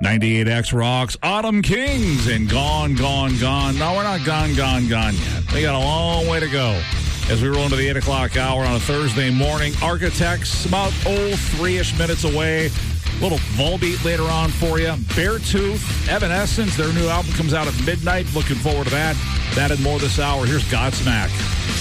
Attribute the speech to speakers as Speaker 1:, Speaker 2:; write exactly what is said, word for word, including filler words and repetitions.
Speaker 1: ninety-eight X rocks Autumn Kings and Gone, Gone, Gone. No, we're not gone, gone, gone yet. We got a long way to go as we roll into the eight o'clock hour on a Thursday morning. Architects, about, oh, three-ish minutes away. A little Volbeat later on for you. Beartooth, Evanescence, their new album comes out at midnight. Looking forward to that. That and more this hour. Here's Godsmack.